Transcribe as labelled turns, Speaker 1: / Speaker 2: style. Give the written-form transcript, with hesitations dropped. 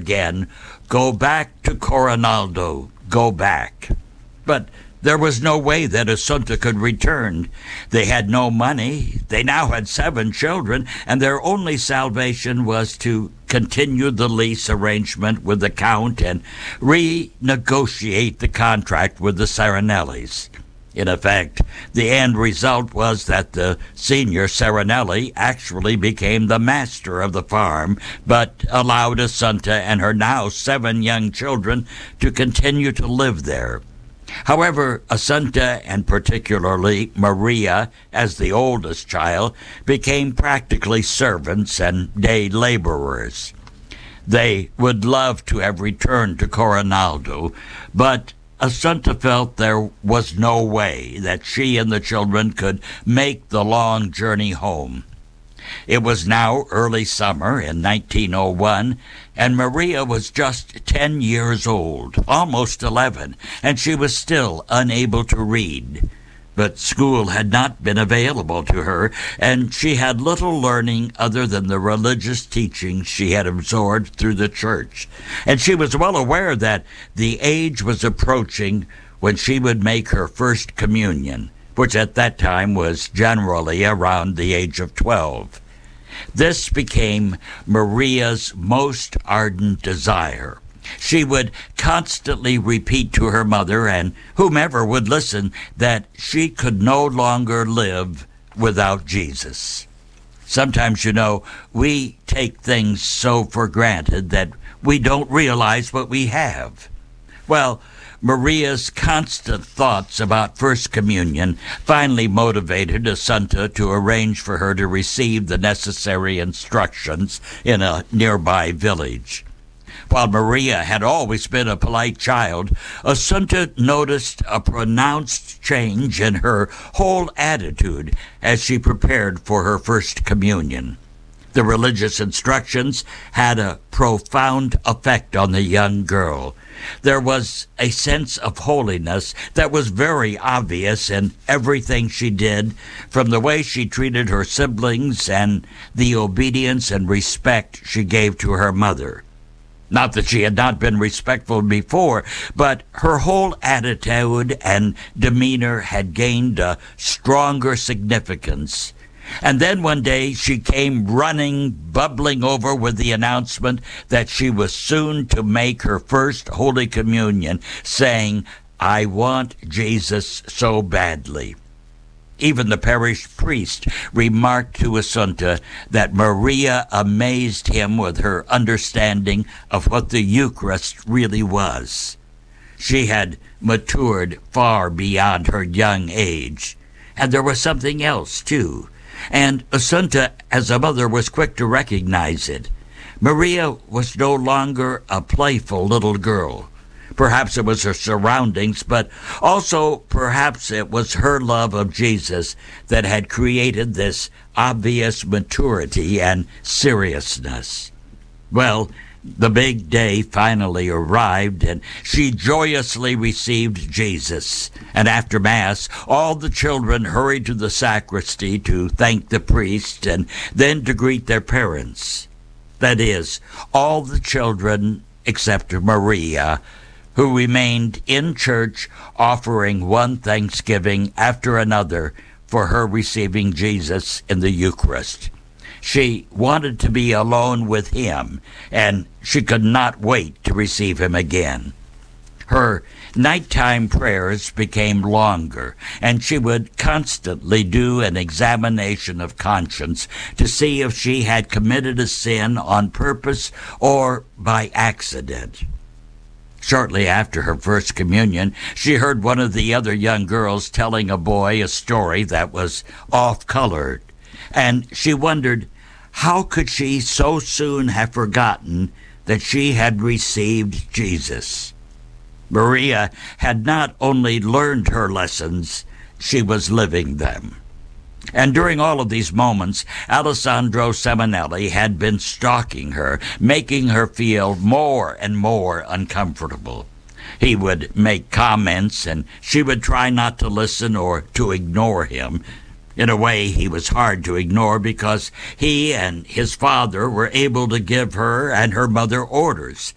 Speaker 1: again, "Go back to Coronaldo, go back." But there was no way that Assunta could return. They had no money. They now had 7 children, and their only salvation was to continue the lease arrangement with the Count and renegotiate the contract with the Serenellis. In effect, the end result was that the senior Serenelli actually became the master of the farm, but allowed Assunta and her now 7 young children to continue to live there. However, Assunta, and particularly Maria, as the oldest child, became practically servants and day laborers. They would love to have returned to Coronaldo, but Assunta felt there was no way that she and the children could make the long journey home. It was now early summer in 1901, and Maria was just 10 years old, almost 11, and she was still unable to read. But school had not been available to her, and she had little learning other than the religious teachings she had absorbed through the church. And she was well aware that the age was approaching when she would make her first communion, which at that time was generally around the age of 12. This became Maria's most ardent desire. She would constantly repeat to her mother and whomever would listen that she could no longer live without Jesus. Sometimes, we take things so for granted that we don't realize what we have. Well, Maria's constant thoughts about First Communion finally motivated Assunta to arrange for her to receive the necessary instructions in a nearby village. While Maria had always been a polite child, Assunta noticed a pronounced change in her whole attitude as she prepared for her First Communion. The religious instructions had a profound effect on the young girl. There was a sense of holiness that was very obvious in everything she did, from the way she treated her siblings and the obedience and respect she gave to her mother. Not that she had not been respectful before, but her whole attitude and demeanor had gained a stronger significance. And then one day she came running, bubbling over with the announcement that she was soon to make her first Holy Communion, saying, "I want Jesus so badly." Even the parish priest remarked to Assunta that Maria amazed him with her understanding of what the Eucharist really was. She had matured far beyond her young age, and there was something else, too. And Assunta, as a mother, was quick to recognize it. Maria was no longer a playful little girl. Perhaps it was her surroundings, but also perhaps it was her love of Jesus that had created this obvious maturity and seriousness. Well, the big day finally arrived, and she joyously received Jesus. And after Mass, all the children hurried to the sacristy to thank the priest and then to greet their parents. That is, all the children except Maria, who remained in church offering one thanksgiving after another for her receiving Jesus in the Eucharist. She wanted to be alone with him, and she could not wait to receive him again. Her nighttime prayers became longer, and she would constantly do an examination of conscience to see if she had committed a sin on purpose or by accident. Shortly after her First Communion, she heard one of the other young girls telling a boy a story that was off-colored, and she wondered, how could she so soon have forgotten that she had received Jesus? Maria had not only learned her lessons, she was living them. And during all of these moments, Alessandro Seminelli had been stalking her, making her feel more and more uncomfortable. He would make comments, and she would try not to listen or to ignore him. In a way, he was hard to ignore because he and his father were able to give her and her mother orders,